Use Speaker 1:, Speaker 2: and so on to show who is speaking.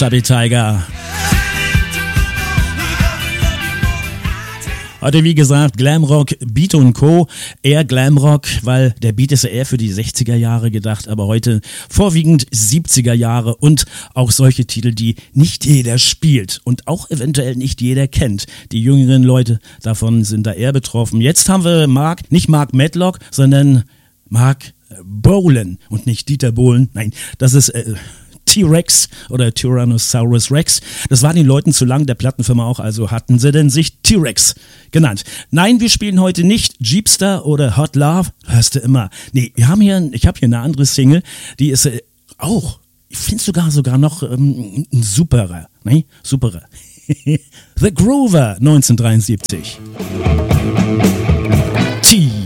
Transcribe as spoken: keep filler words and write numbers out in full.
Speaker 1: Chubby Tiger. Heute, wie gesagt, Glamrock, Beat und Co. Eher Glamrock, weil der Beat ist ja eher für die sechziger Jahre gedacht, aber heute vorwiegend siebziger Jahre und auch solche Titel, die nicht jeder spielt und auch eventuell nicht jeder kennt. Die jüngeren Leute davon sind da eher betroffen. Jetzt haben wir Mark, nicht Mark Medlock, sondern Mark Bolan und nicht Dieter Bohlen. Nein, das ist äh, T-Rex oder Tyrannosaurus Rex. Das war den Leuten zu lang, der Plattenfirma auch, also hatten sie denn sich T-Rex genannt. Nein, wir spielen heute nicht Jeepster oder Hot Love, hörst du immer. Nee, wir haben hier, ich habe hier eine andere Single, die ist äh, auch, ich finde sogar sogar noch ähm, ein superer, ne? Superer. The Groover neunzehnhundertdreiundsiebzig. T